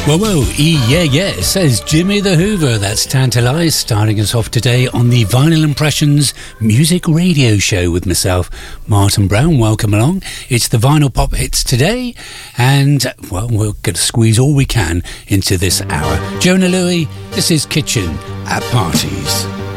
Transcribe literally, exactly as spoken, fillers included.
Whoa, whoa, e yeah, yeah, says Jimmy the Hoover. That's Tantalise, starting us off today on the Vinyl Impressions music radio show with myself, Martin Brown. Welcome along. It's the Vinyl Pop Hits today, and, well, we're going to squeeze all we can into this hour. Jonah Louie, this is Kitchen at Parties.